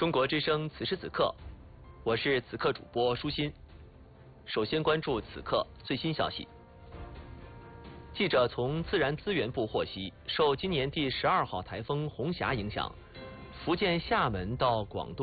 中国之声此时此刻，我是此刻主播舒心。首先关注此刻最新消息。记者从自然资源部获悉，受今年第12号台风红霞影响，福建厦门到广东